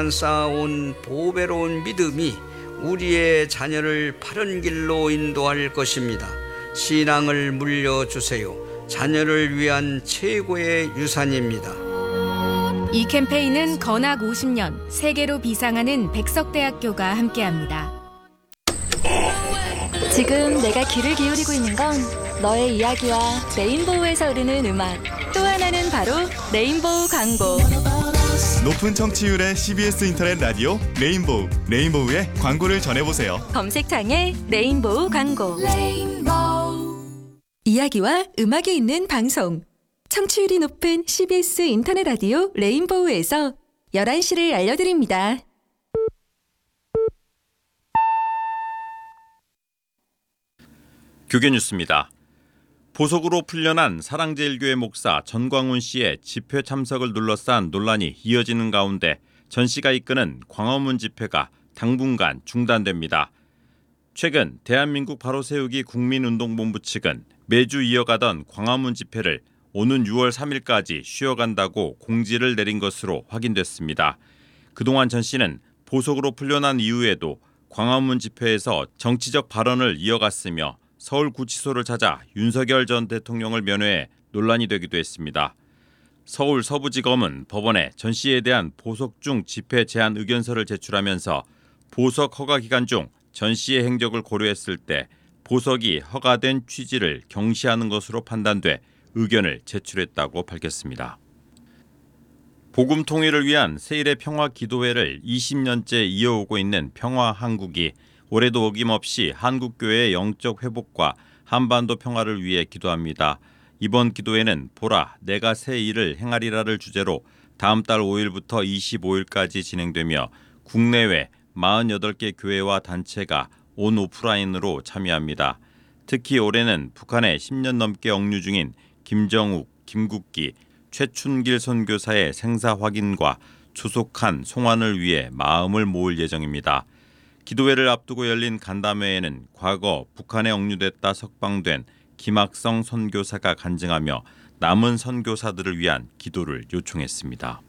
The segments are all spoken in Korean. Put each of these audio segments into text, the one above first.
쌓아온 보배로운 믿음이 우리의 자녀를 바른 길로 인도할 것입니다. 신앙을 물려주세요. 자녀를 위한 최고의 유산입니다. 이 캠페인은 건학 50년 세계로 비상하는 백석대학교가 함께합니다. 지금 내가 귀를 기울이고 있는 건 너의 이야기와 레인보우에서 흐르는 음악, 또 하나는 바로 레인보우 광고. 높은 청취율의 CBS 인터넷 라디오 레인보우, 레인보우의 광고를 전해보세요. 검색창에 레인보우 광고. 이야기와 음악이 있는 방송. 청취율이 높은 CBS 인터넷 라디오 레인보우에서 11시를 알려드립니다. 교계 뉴스입니다. 보석으로 풀려난 사랑제일교회 목사 전광훈 씨의 집회 참석을 둘러싼 논란이 이어지는 가운데 전 씨가 이끄는 광화문 집회가 당분간 중단됩니다. 최근 대한민국 바로세우기 국민운동본부 측은 매주 이어가던 광화문 집회를 오는 6월 3일까지 쉬어간다고 공지를 내린 것으로 확인됐습니다. 그동안 전 씨는 보석으로 풀려난 이후에도 광화문 집회에서 정치적 발언을 이어갔으며 서울구치소를 찾아 윤석열 전 대통령을 면회해 논란이 되기도 했습니다. 서울 서부지검은 법원에 전 씨에 대한 보석 중 집회 제한 의견서를 제출하면서 보석 허가 기간 중 전 씨의 행적을 고려했을 때 보석이 허가된 취지를 경시하는 것으로 판단돼 의견을 제출했다고 밝혔습니다. 복음 통일을 위한 세일의 평화 기도회를 20년째 이어오고 있는 평화한국이 올해도 어김없이 한국교회의 영적 회복과 한반도 평화를 위해 기도합니다. 이번 기도회는 보라 내가 새 일을 행하리라를 주제로 다음 달 5일부터 25일까지 진행되며 국내외 48개 교회와 단체가 온 오프라인으로 참여합니다. 특히 올해는 북한에 10년 넘게 억류 중인 김정욱, 김국기, 최춘길 선교사의 생사 확인과 조속한 송환을 위해 마음을 모을 예정입니다. 기도회를 앞두고 열린 간담회에는 과거 북한에 억류됐다 석방된 김학성 선교사가 간증하며 남은 선교사들을 위한 기도를 요청했습니다.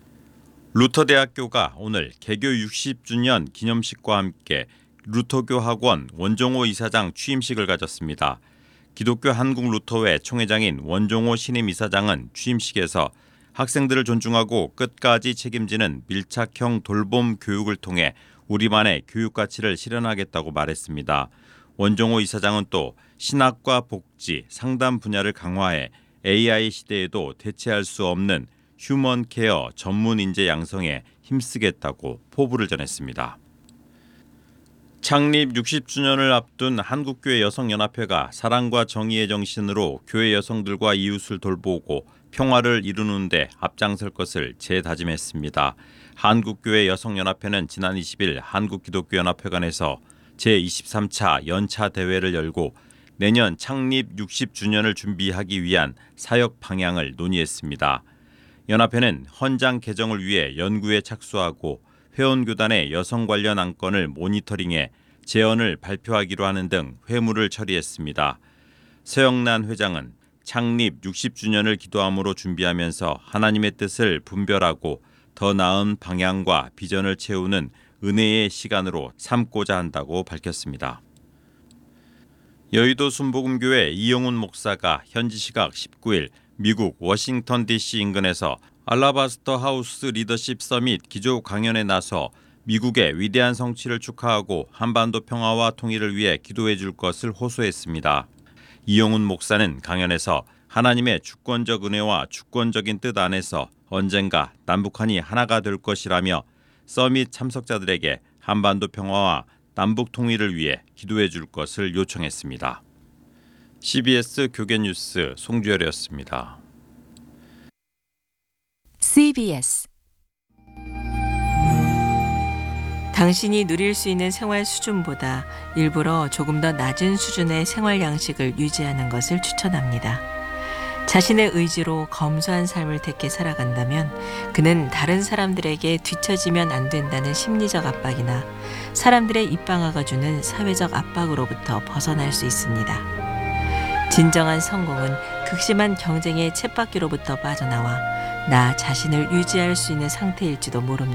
루터대학교가 오늘 개교 60주년 기념식과 함께 루터교 학원 원종호 이사장 취임식을 가졌습니다. 기독교 한국루터회 총회장인 원종호 신임 이사장은 취임식에서 학생들을 존중하고 끝까지 책임지는 밀착형 돌봄 교육을 통해 우리만의 교육 가치를 실현하겠다고 말했습니다. 원종호 이사장은 또 신학과 복지, 상담 분야를 강화해 AI 시대에도 대체할 수 없는 휴먼 케어 전문 인재 양성에 힘쓰겠다고 포부를 전했습니다. 창립 60주년을 앞둔 한국교회 여성연합회가 사랑과 정의의 정신으로 교회 여성들과 이웃을 돌보고 평화를 이루는 데 앞장설 것을 재다짐했습니다. 한국교회 여성연합회는 지난 20일 한국기독교연합회관에서 제23차 연차 대회를 열고 내년 창립 60주년을 준비하기 위한 사역 방향을 논의했습니다. 연합회는 헌장 개정을 위해 연구에 착수하고 회원교단의 여성 관련 안건을 모니터링해 제언을 발표하기로 하는 등 회무를 처리했습니다. 서영란 회장은 창립 60주년을 기도함으로 준비하면서 하나님의 뜻을 분별하고 더 나은 방향과 비전을 채우는 은혜의 시간으로 삼고자 한다고 밝혔습니다. 여의도 순복음교회 이영훈 목사가 현지 시각 19일 미국 워싱턴 DC 인근에서 알라바스터 하우스 리더십 서밋 기조 강연에 나서 미국의 위대한 성취를 축하하고 한반도 평화와 통일을 위해 기도해 줄 것을 호소했습니다. 이영훈 목사는 강연에서 하나님의 주권적 은혜와 주권적인 뜻 안에서 언젠가 남북한이 하나가 될 것이라며 서밋 참석자들에게 한반도 평화와 남북 통일을 위해 기도해 줄 것을 요청했습니다. CBS 교계뉴스 송주열이었습니다. CBS 당신이 누릴 수 있는 생활 수준보다 일부러 조금 더 낮은 수준의 생활 양식을 유지하는 것을 추천합니다. 자신의 의지로 검소한 삶을 택해 살아간다면 그는 다른 사람들에게 뒤처지면 안 된다는 심리적 압박이나 사람들의 입방아가 주는 사회적 압박으로부터 벗어날 수 있습니다. 진정한 성공은 극심한 경쟁의 쳇바퀴로부터 빠져나와 나 자신을 유지할 수 있는 상태일지도 모릅니다.